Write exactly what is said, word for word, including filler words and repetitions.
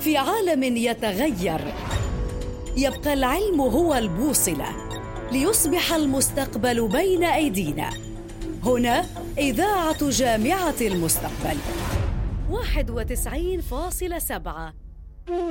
في عالم يتغير يبقى العلم هو البوصلة ليصبح المستقبل بين أيدينا. هنا إذاعة جامعة المستقبل واحد وتسعين فاصلة سبعة.